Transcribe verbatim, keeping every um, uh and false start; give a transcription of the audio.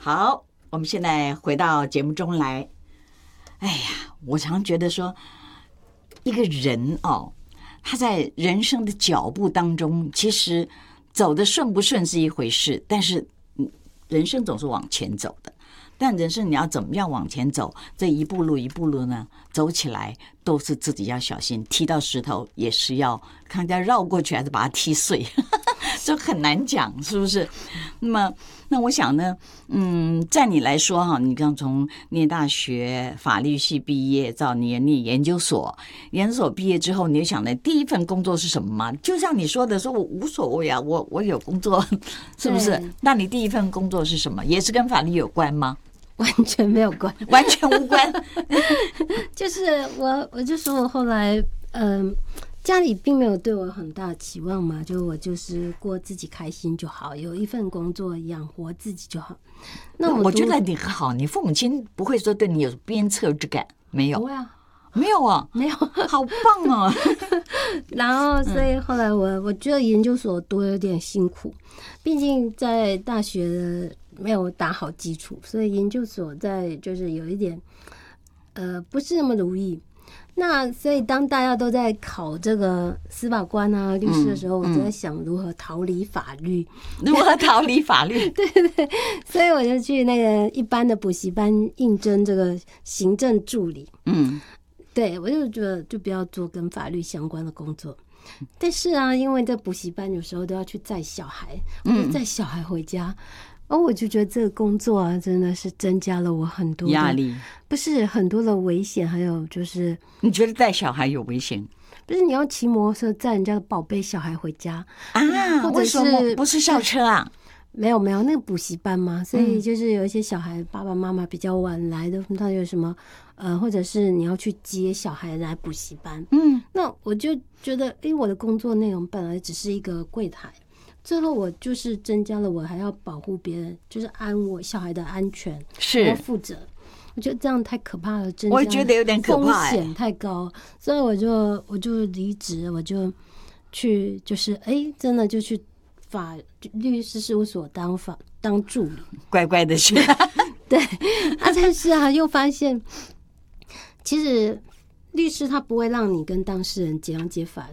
好，我们现在回到节目中来。哎呀，我常觉得说，一个人哦，他在人生的脚步当中，其实走得顺不顺是一回事，但是人生总是往前走的。但人生你要怎么样往前走，这一步路一步路呢，走起来都是自己要小心，踢到石头也是要看人家绕过去还是把它踢碎，这很难讲，是不是？那么，那我想呢，嗯，在你来说哈，你刚从念大学法律系毕业，到你念研究所，研究所毕业之后，你想的第一份工作是什么吗？就像你说的，说我无所谓啊，我我有工作，是不是？那你第一份工作是什么？也是跟法律有关吗？ 完全没有关， 完全无关。 就是我，我就说我后来，嗯、呃，家里并没有对我很大的期望嘛，就我就是过自己开心就好，有一份工作养活自己就好。那 我, 我觉得你很好，你父母亲不会说对你有鞭策之感，没有？ 不会啊。 没有啊， 没有， 好棒哦！ 然后，所以后来我我觉得研究所读有点辛苦，毕竟在大学没有打好基础，所以研究所在就是有一点呃不是那么如意。那所以当大家都在考这个司法官啊、律师的时候，嗯、我就在想如何逃离法律， 如何逃离法律？ 对对对，所以我就去那个一般的补习班应征这个行政助理。嗯。对，我就觉得就不要做跟法律相关的工作。但是啊，因为在补习班有时候都要去载小孩，我就载小孩回家，然后我就觉得这个工作啊，真的是增加了我很多压力， 不是很多的危险，还有就是你觉得带小孩有危险？ 不是你要骑摩托车载人家的宝贝小孩回家啊？ 或者是为什么不是校车啊？ 没有没有，那个补习班嘛，所以就是有一些小孩爸爸妈妈比较晚来的，他有什么呃，或者是你要去接小孩来补习班，嗯，那我就觉得，哎，我的工作内容本来只是一个柜台，最后我就是增加了我还要保护别人，就是安我小孩的安全， 是要负责。我觉得这样太可怕了，增加我觉得有点可怕， 风险太高，所以我就我就离职，我就去就是哎，真的就去。法律师事务所当法当助理， 乖乖的去。 对啊，但是啊，又发现其实律师他不会让你跟当事人怎样解法